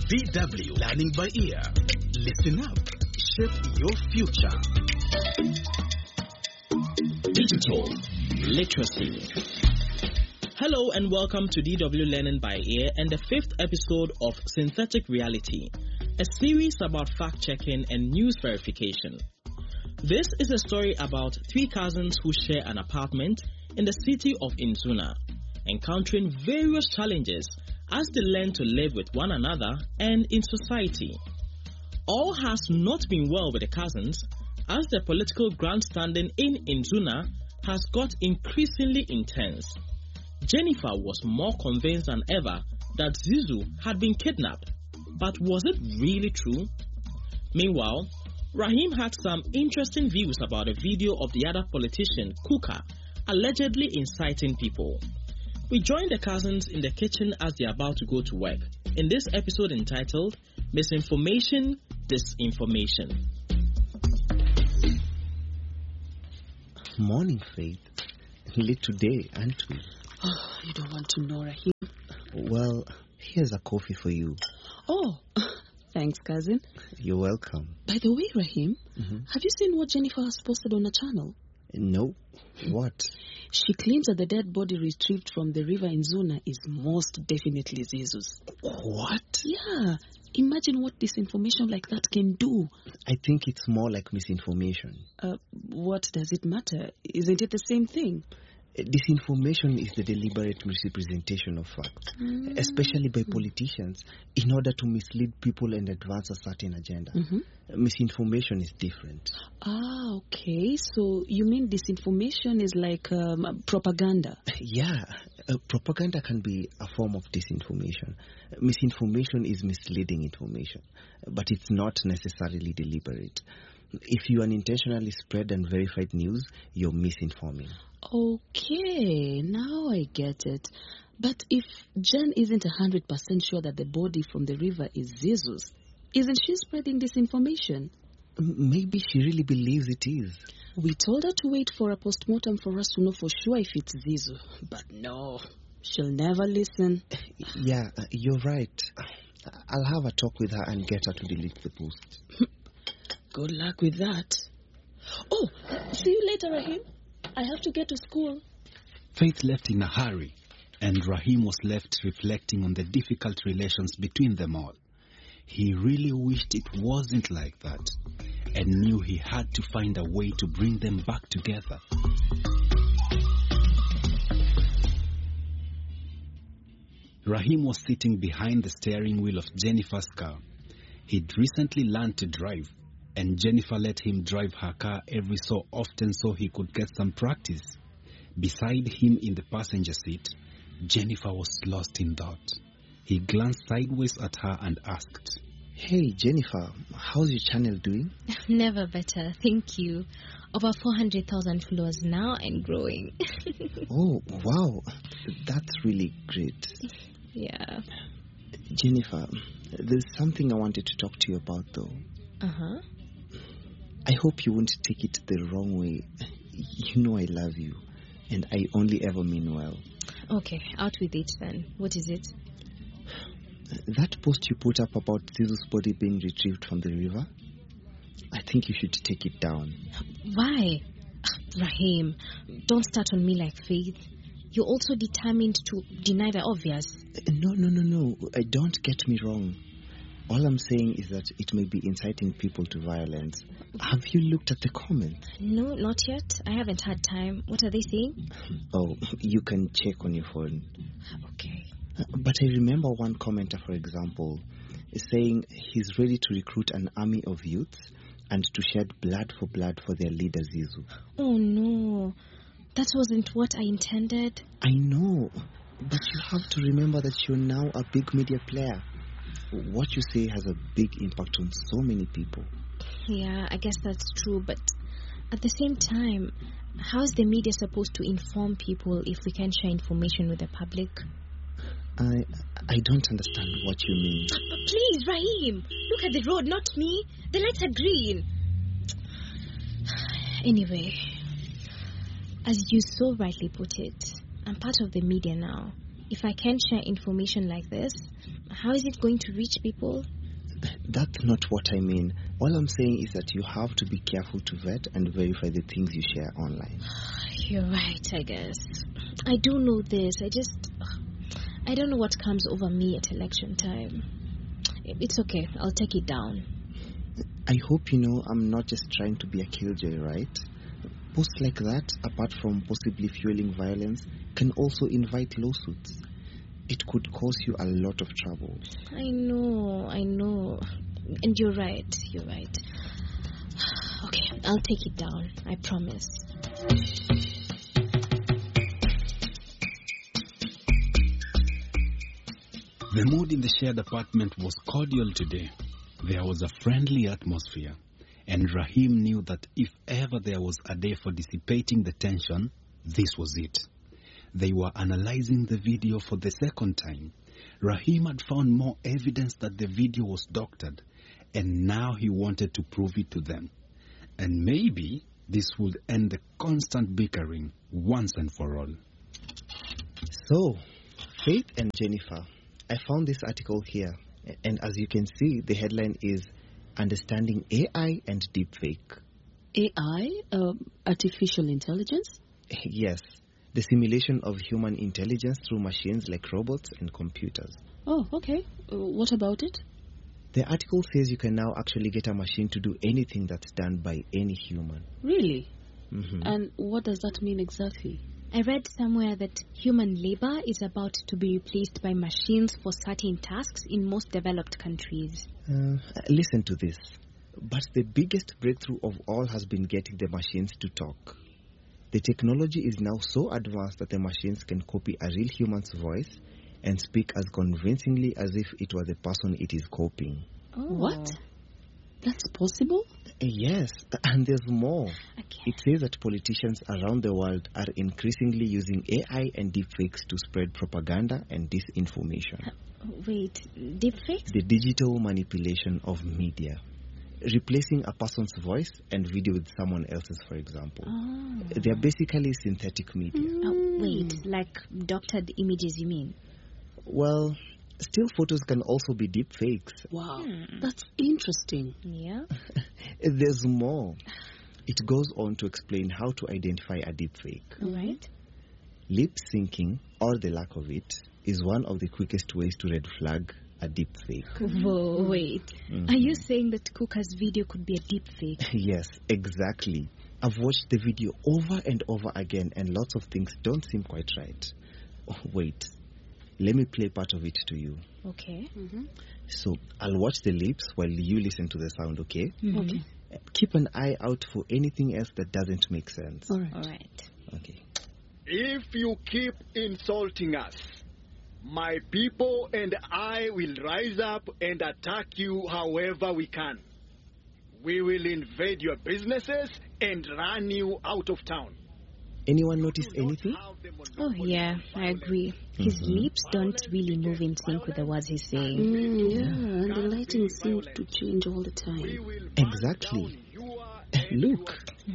DW Learning by Ear. Listen up. Shape your future. Digital literacy. Hello and welcome to DW Learning by Ear and the 5th episode of Synthetic Reality, a series about fact-checking and news verification. This is a story about 3 cousins who share an apartment in the city of Inzuna, encountering various challenges as they learn to live with one another and in society. All has not been well with the cousins, as the political grandstanding in Inzuna has got increasingly intense. Jennifer was more convinced than ever that Zizu had been kidnapped, but was it really true? Meanwhile, Rahim had some interesting views about a video of the other politician, Kuka, allegedly inciting people. We join the cousins in the kitchen as they are about to go to work, in this episode entitled Misinformation, Disinformation. Morning, Faith. Late today, aren't we? Oh, you don't want to know, Rahim. Well, here's a coffee for you. Oh, thanks, cousin. You're welcome. By the way, Rahim, have you seen what Jennifer has posted on her channel? No. What? She claims that the dead body retrieved from the river in Zuna is most definitely Zizu's. What? Yeah. Imagine what disinformation like that can do. I think it's more like misinformation. What does it matter? Isn't it the same thing? Disinformation is the deliberate misrepresentation of facts, especially by politicians, in order to mislead people and advance a certain agenda. Misinformation is different. Ah, okay. So you mean disinformation is like propaganda? Yeah. Propaganda can be a form of disinformation. Misinformation is misleading information, but it's not necessarily deliberate. If you unintentionally spread unverified news, you're misinforming. Okay, now I get it. But if Jen isn't 100% sure that the body from the river is Zizu's, isn't she spreading disinformation? Maybe she really believes it is. We told her to wait for a postmortem for us to know for sure if it's Zizu. But no, she'll never listen. Yeah, you're right. I'll have a talk with her and get her to delete the post. Good luck with that. Oh, see you later, Rahim. I have to get to school. Faith left in a hurry, and Rahim was left reflecting on the difficult relations between them all. He really wished it wasn't like that, and knew he had to find a way to bring them back together. Rahim was sitting behind the steering wheel of Jennifer's car. He'd recently learned to drive, and Jennifer let him drive her car every so often so he could get some practice. Beside him in the passenger seat, Jennifer was lost in thought. He glanced sideways at her and asked, Hey, Jennifer, how's your channel doing? Never better, thank you. Over 400,000 followers now and growing. Oh, wow. That's really great. Yeah. Jennifer, there's something I wanted to talk to you about, though. Uh-huh. I hope you won't take it the wrong way. You know I love you, and I only ever mean well. Okay, out with it then. What is it? That post you put up about Zizu's body being retrieved from the river, I think you should take it down. Why? Rahim, don't start on me like Faith. You're also determined to deny the obvious. No. Don't get me wrong. All I'm saying is that it may be inciting people to violence. Have you looked at the comments? No, not yet. I haven't had time. What are they saying? Oh, you can check on your phone. Okay. But I remember one commenter, for example, saying he's ready to recruit an army of youths and to shed blood for their leader Zizu. Oh no, that wasn't what I intended. I know, but you have to remember that you're now a big media player. What you say has a big impact on so many people. Yeah, I guess that's true, but at the same time, how is the media supposed to inform people if we can't share information with the public? I don't understand what you mean. Please, Rahim, look at the road, not me. The lights are green. Anyway, as you so rightly put it, I'm part of the media now. If I can't share information like this, how is it going to reach people? That's not what I mean. All I'm saying is that you have to be careful to vet and verify the things you share online. You're right, I guess. I do know this. I don't know what comes over me at election time. It's okay. I'll take it down. I hope you know I'm not just trying to be a killjoy, right? Posts like that, apart from possibly fueling violence, can also invite lawsuits. It could cause you a lot of trouble. I know. And you're right. Okay, I'll take it down. I promise. The mood in the shared apartment was cordial today. There was a friendly atmosphere, and Rahim knew that if ever there was a day for dissipating the tension, this was it. They were analyzing the video for the second time. Rahim had found more evidence that the video was doctored, and now he wanted to prove it to them. And maybe this would end the constant bickering once and for all. So, Faith and Jennifer, I found this article here, and as you can see, the headline is Understanding AI and Deepfake. AI? Artificial intelligence? Yes, the simulation of human intelligence through machines like robots and computers. Oh, okay. What about it? The article says you can now actually get a machine to do anything that's done by any human. Really? Mm-hmm. And what does that mean exactly? I read somewhere that human labor is about to be replaced by machines for certain tasks in most developed countries. Listen to this. But the biggest breakthrough of all has been getting the machines to talk. The technology is now so advanced that the machines can copy a real human's voice and speak as convincingly as if it was the person it is copying. Oh. What? That's possible? Yes, and there's more. Okay. It says that politicians around the world are increasingly using AI and deepfakes to spread propaganda and disinformation. Wait, deepfakes? The digital manipulation of media. Replacing a person's voice and video with someone else's, for example. Oh. They are basically synthetic media. Wait, like doctored images, you mean? Well, still photos can also be deep fakes. Wow, that's interesting. Yeah. There's more. It goes on to explain how to identify a deep fake. All right. Lip syncing, or the lack of it, is one of the quickest ways to red flag a deep fake. Whoa, wait. Are you saying that Kuka's video could be a deep fake? Yes, exactly. I've watched the video over and over again, and lots of things don't seem quite right. Oh, wait. Let me play part of it to you. Okay. So, I'll watch the lips while you listen to the sound, okay? Okay. Keep an eye out for anything else that doesn't make sense. All right. All right. Okay. If you keep insulting us, my people and I will rise up and attack you however we can. We will invade your businesses and run you out of town. Anyone notice anything? Oh, yeah, I agree. His lips don't really move in sync with the words he's saying. Yeah, and the lighting seems to change all the time. Exactly. Look.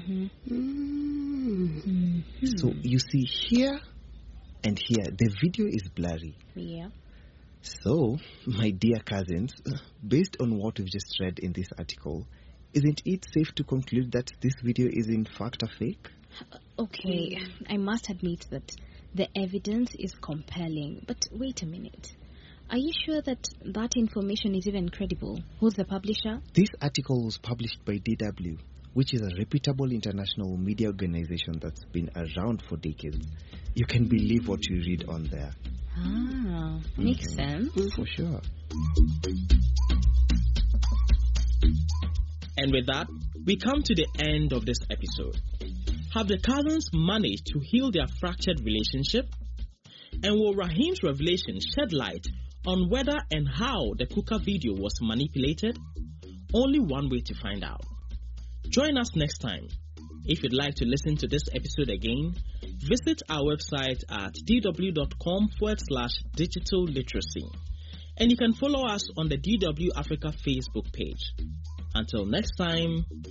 So, you see here and here, the video is blurry. Yeah. So, my dear cousins, based on what we've just read in this article, isn't it safe to conclude that this video is in fact a fake? Okay, I must admit that the evidence is compelling. But wait a minute. Are you sure that that information is even credible? Who's the publisher? This article was published by DW, which is a reputable international media organization that's been around for decades. You can believe what you read on there. Ah, makes sense. For sure. And with that, we come to the end of this episode. Have the cousins managed to heal their fractured relationship? And will Rahim's revelation shed light on whether and how the Kuka video was manipulated? Only one way to find out. Join us next time. If you'd like to listen to this episode again, visit our website at dw.com/digital literacy. And you can follow us on the DW Africa Facebook page. Until next time,